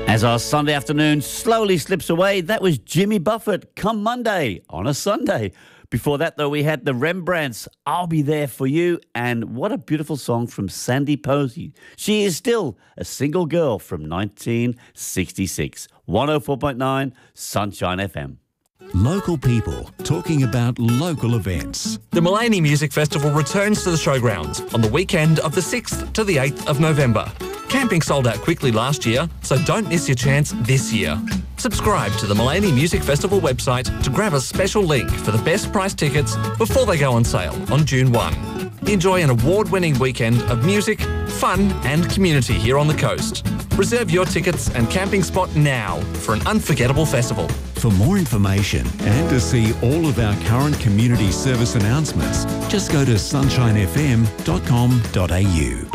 As our Sunday afternoon slowly slips away, that was Jimmy Buffett, Come Monday on a Sunday. Before that, though, we had the Rembrandts, I'll Be There For You, and what a beautiful song from Sandy Posey. She is still a single girl from 1966. 104.9 Sunshine FM. Local people talking about local events. The Mullaney Music Festival returns to the showgrounds on the weekend of the 6th to the 8th of November. Camping sold out quickly last year, so don't miss your chance this year. Subscribe to the Mullaney Music Festival website to grab a special link for the best price tickets before they go on sale on June 1. Enjoy an award-winning weekend of music, fun and community here on the coast. Reserve your tickets and camping spot now for an unforgettable festival. For more information and to see all of our current community service announcements, just go to sunshinefm.com.au.